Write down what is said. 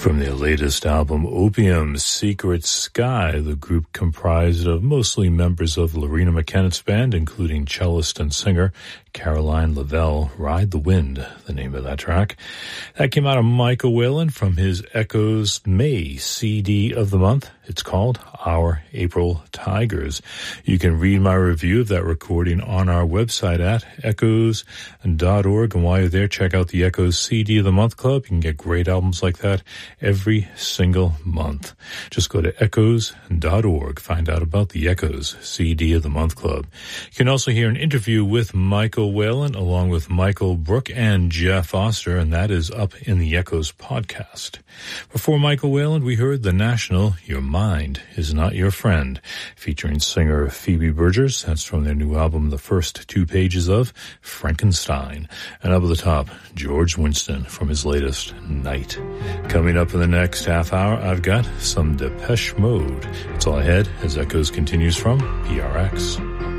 From their latest album, Opium, Secret Sky, the group comprised of mostly members of Lorena McKennett's band, including cellist and singer Caroline Lavelle. Ride the Wind, the name of that track. That came out of Michael Whalen from his Echoes May CD of the month. It's called Our April Tigers. You can read my review of that recording on our website at echoes.org. And while you're there, check out the Echoes CD of the Month Club. You can get great albums like that every single month. Just go to echoes.org. Find out about the Echoes CD of the Month Club. You can also hear an interview with Michael Whalen along with Michael Brook and Jeff Foster, and that is up in the Echoes podcast. Before Michael Whalen, we heard the national Your Mind Is Not Your Friend, featuring singer Phoebe Bridgers. That's from their new album, The First Two Pages of Frankenstein. And up at the top, George Winston from his latest, Night. Coming up in the next half hour, I've got some Depeche Mode. It's all ahead as Echoes continues from PRX.